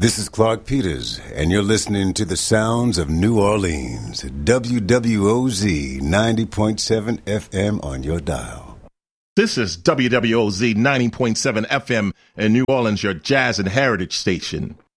This is Clark Peters, and you're listening to the sounds of New Orleans, WWOZ 90.7 FM on your dial. This is WWOZ 90.7 FM in New Orleans, your jazz and heritage station.